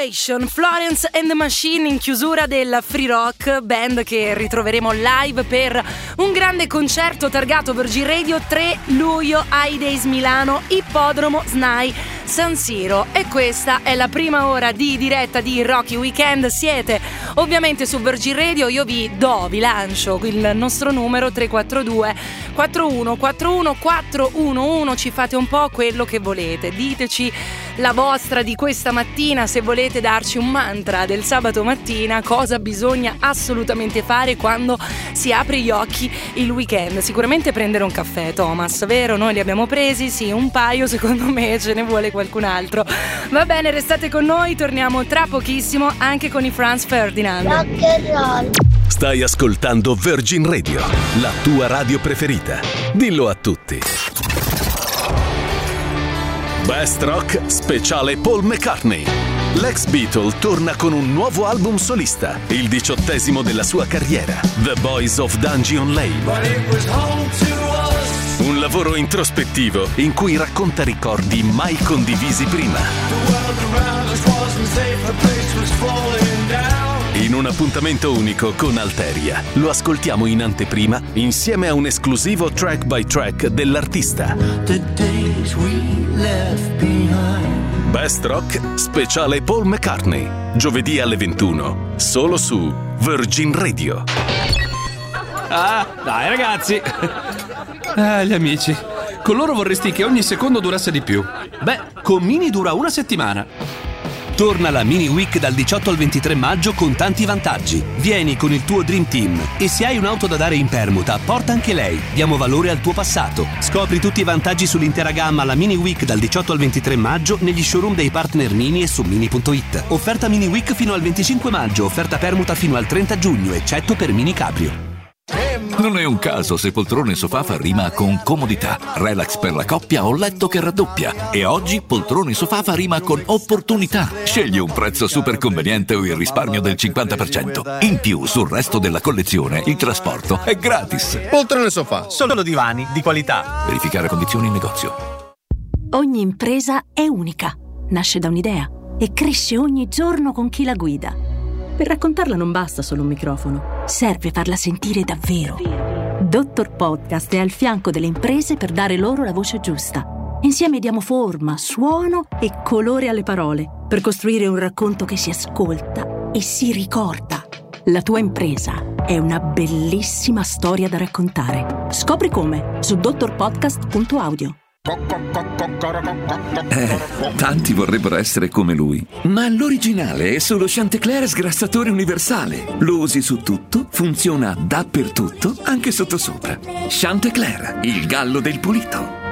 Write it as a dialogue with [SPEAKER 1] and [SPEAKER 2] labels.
[SPEAKER 1] Vibration, Florence and the Machine in chiusura del Free Rock, band che ritroveremo live per un grande concerto targato Virgin Radio 3 luglio ai Days Milano, Ippodromo SNAI San Siro. E questa è la prima ora di diretta di Rocky Weekend. Siete ovviamente su Virgin Radio. Io vi lancio il nostro numero 342 4141 411. Ci fate un po' quello che volete, diteci la vostra di questa mattina. Se volete darci un mantra del sabato mattina, cosa bisogna assolutamente fare quando si apre gli occhi il weekend? Sicuramente prendere un caffè, Thomas, vero? Noi li abbiamo presi, sì, un paio, secondo me ce ne vuole qualcun altro. Va bene, restate con noi, torniamo tra pochissimo anche con i Franz Ferdinand.
[SPEAKER 2] Rock and roll.
[SPEAKER 3] Stai ascoltando Virgin Radio, la tua radio preferita. Dillo a tutti. Best Rock speciale Paul McCartney. L'ex Beatle torna con un nuovo album solista, il 18° della sua carriera, The Boys of Dungeon Lane. Un lavoro introspettivo in cui racconta ricordi mai condivisi prima. In un appuntamento unico con Alteria, lo ascoltiamo in anteprima insieme a un esclusivo track by track dell'artista. Best Rock speciale Paul McCartney, giovedì alle 21, solo su Virgin Radio.
[SPEAKER 4] Ah, dai ragazzi. Gli amici. Con loro vorresti che ogni secondo durasse di più. Beh, con Mini dura una settimana. Torna la Mini Week dal 18 al 23 maggio con tanti vantaggi. Vieni con il tuo Dream Team e se hai un'auto da dare in permuta, porta anche lei. Diamo valore al tuo passato. Scopri tutti i vantaggi sull'intera gamma alla Mini Week dal 18 al 23 maggio negli showroom dei partner Mini e su Mini.it. Offerta Mini Week fino al 25 maggio, offerta permuta fino al 30 giugno, eccetto per Mini Cabrio.
[SPEAKER 5] Non è un caso se poltrone sofà fa rima con comodità, relax per la coppia o letto che raddoppia. E oggi poltrone sofà fa rima con opportunità. Scegli un prezzo super conveniente o il risparmio del 50%. In più, sul resto della collezione, il trasporto è gratis.
[SPEAKER 6] Poltrone sofà, solo divani di qualità.
[SPEAKER 5] Verificare condizioni in negozio.
[SPEAKER 7] Ogni impresa è unica, nasce da un'idea e cresce ogni giorno con chi la guida. Per raccontarla non basta solo un microfono, serve farla sentire davvero. Dottor Podcast è al fianco delle imprese per dare loro la voce giusta. Insieme diamo forma, suono e colore alle parole per costruire un racconto che si ascolta e si ricorda. La tua impresa è una bellissima storia da raccontare. Scopri come su dottorpodcast.audio.
[SPEAKER 5] Tanti vorrebbero essere come lui, ma l'originale è sullo Chantecler sgrassatore universale. Lo usi su tutto, funziona dappertutto, anche sottosopra. Chantecler, il gallo del pulito.